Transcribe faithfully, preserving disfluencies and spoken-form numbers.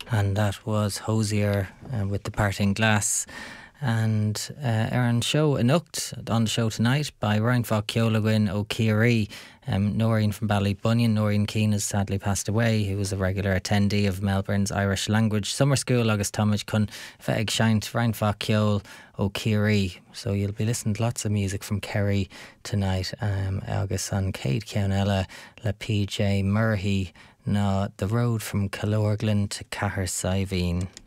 And that was Hosier uh, with The Parting Glass. And uh, Aaron Show Anucht on the show tonight by Ryan Fock Keolagwin O'Keary. Um, Noreen from Ballybunion. Noreen Keane has sadly passed away, who was a regular attendee of Melbourne's Irish Language Summer School agus Tomage Kun Feig Shint Ryan Fock Keol O'Keary. So you'll be listening to lots of music from Kerry tonight. Um, agus on Cade Keonella, Le P J Murray. No, the road from Calorglin to Caher Siveen.